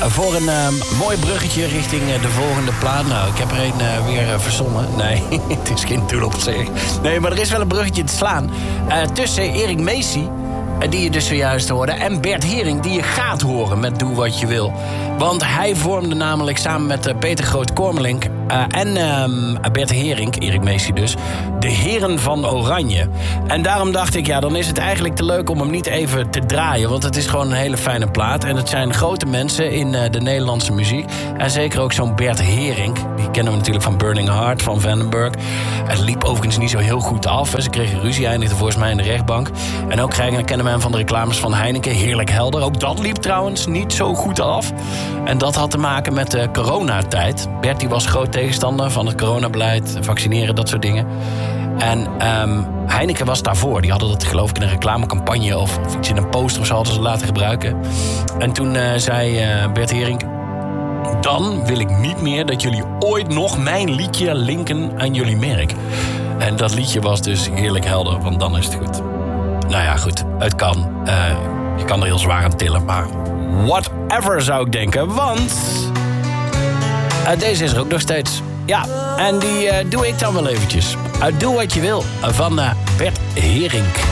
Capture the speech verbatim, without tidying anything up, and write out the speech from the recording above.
Voor een um, mooi bruggetje richting uh, de volgende plaat. Nou, ik heb er een uh, weer uh, verzonnen. Nee, het is geen doel op zich. Nee, maar er is wel een bruggetje te slaan. Uh, tussen Erik Meesie, uh, die je dus zojuist hoorde, en Bert Hering, die je gaat horen met Doe Wat Je Wil. Want hij vormde namelijk samen met uh, Peter Groot-Kormelink uh, en um, Bert Hering, Erik Meesie dus, de Heren van Oranje. En daarom dacht ik, ja, dan is het eigenlijk te leuk om hem niet even te draaien. Want het is gewoon een hele fijne plaat. En het zijn grote mensen in uh, de Nederlandse muziek. En zeker ook zo'n Bert Hering. Die kennen we natuurlijk van Burning Heart, van Vandenberg. Het liep overigens niet zo heel goed af. Hè. Ze kregen ruzie, eindigde volgens mij in de rechtbank. En ook krijgen, kennen we hem van de reclames van Heineken. Heerlijk helder. Ook dat liep trouwens niet zo goed af. En dat had te maken met de coronatijd. Bert die was groot tegenstander van het coronabeleid. Vaccineren, dat soort dingen. En um, Heineken was daarvoor. Die hadden dat geloof ik in een reclamecampagne of, of iets in een poster of zo hadden ze laten gebruiken. En toen uh, zei uh, Bert Hering: dan wil ik niet meer dat jullie ooit nog mijn liedje linken aan jullie merk. En dat liedje was dus Heerlijk Helder, want dan is het goed. Nou ja, goed, het kan. Uh, je kan er heel zwaar aan tillen, maar whatever zou ik denken, want uh, deze is er ook nog steeds. Ja, en die uh, doe ik dan wel eventjes. Uh, Doe Wat Je Wil van uh, Bert Hering.